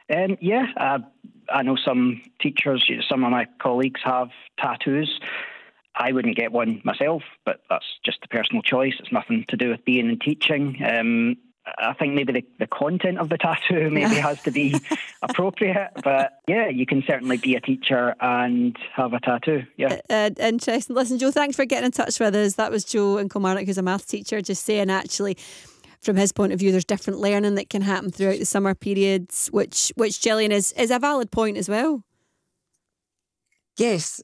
I know some teachers, some of my colleagues have tattoos. I wouldn't get one myself, but that's just a personal choice. It's nothing to do with being in teaching. I think maybe the content of the tattoo maybe has to be appropriate, but yeah, you can certainly be a teacher and have a tattoo. Yeah. Interesting. Listen, Joe, thanks for getting in touch with us. That was Joe in Kilmarnock, who's a maths teacher, just saying actually, from his point of view, there's different learning that can happen throughout the summer periods, which Gillian is a valid point as well. Yes.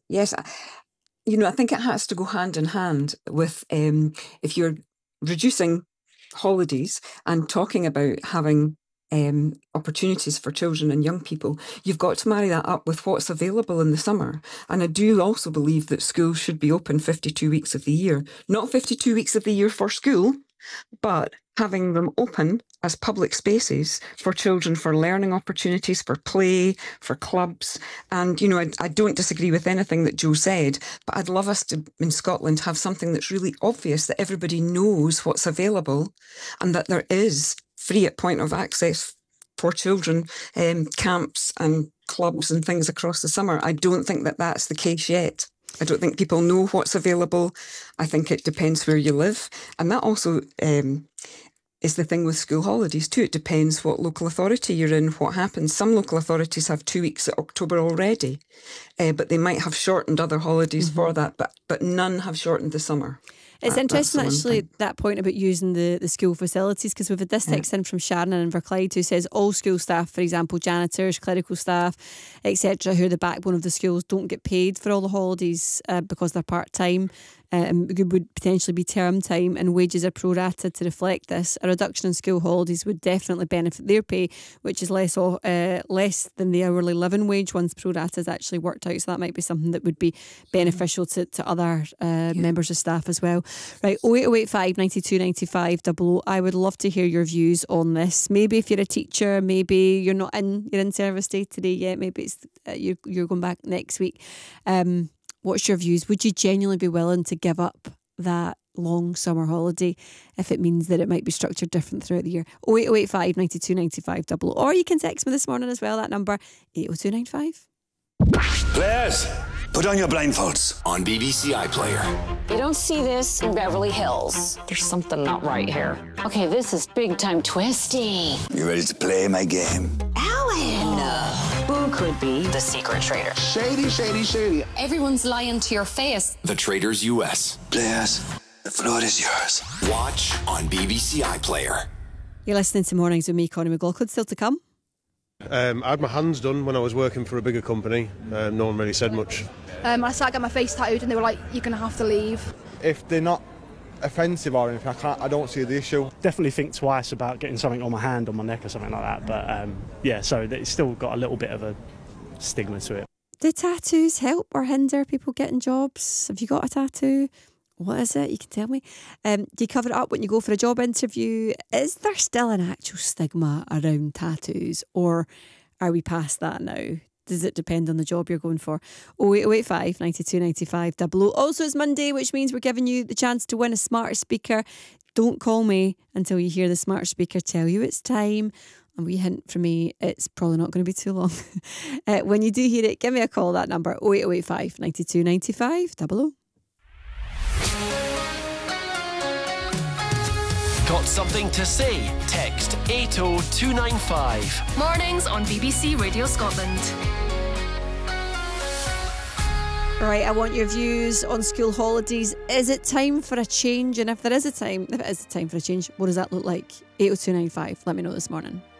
I think it has to go hand in hand with if you're reducing holidays and talking about having opportunities for children and young people, you've got to marry that up with what's available in the summer. And I do also believe that schools should be open 52 weeks of the year. Not 52 weeks of the year for school, but having them open as public spaces for children, for learning opportunities, for play, for clubs. And, I don't disagree with anything that Joe said, but I'd love us to, in Scotland, have something that's really obvious, that everybody knows what's available and that there is free at point of access for children, camps and clubs and things across the summer. I don't think that that's the case yet. I don't think people know what's available. I think it depends where you live. And that also is the thing with school holidays too. It depends what local authority you're in, what happens. Some local authorities have 2 weeks at October already, but they might have shortened other holidays for that, but none have shortened the summer. It's interesting actually that point about using the school facilities, because we've had this text in from Sharon in Inverclyde who says all school staff, for example janitors, clerical staff, etc., who are the backbone of the schools, don't get paid for all the holidays because they're part-time. Would potentially be term time, and wages are prorated to reflect this. A reduction in school holidays would definitely benefit their pay, which is less than the hourly living wage once prorated is actually worked out. So that might be something that would be beneficial to other members of staff as well. Right, 08085 92 95 00. I would love to hear your views on this. Maybe if you're a teacher, maybe you're in service day today yet, maybe it's you're going back next week. What's your views? Would you genuinely be willing to give up that long summer holiday if it means that it might be structured different throughout the year? 08085 92 95 00. Or you can text me this morning as well, that number 80295. Players, put on your blindfolds on BBC iPlayer. You don't see this in Beverly Hills. There's something not right here. Okay, this is big time twisty. You ready to play my game? Alan! Who could be the secret traitor? Shady, shady, shady. Everyone's lying to your face. The Traitors US. Players, the floor is yours. Watch on BBC iPlayer. You're listening to Mornings with me, Connie McLaughlin. Still to come. I had my hands done when I was working for a bigger company. No one really said much. I started getting my face tattooed and they were like, you're going to have to leave. If they're not offensive or anything, I don't see the issue. Definitely think twice about getting something on my hand, on my neck or something like that. But so it's still got a little bit of a stigma to it. Do tattoos help or hinder people getting jobs? Have you got a tattoo? What is it? You can tell me. Do you cover it up when you go for a job interview? Is there still an actual stigma around tattoos, or are we past that now? Does it depend on the job you're going for? 08085 92 95 00. Also, it's Monday, which means we're giving you the chance to win a smart speaker. Don't call me until you hear the smart speaker tell you it's time. And we hint from me, it's probably not going to be too long. When you do hear it, give me a call. That number 08085 92 95 00. Got something to say? Text 80295. Mornings on BBC Radio Scotland. Right, I want your views on school holidays. Is it time for a change? And if it is a time for a change, what does that look like? 80295. Let me know this morning.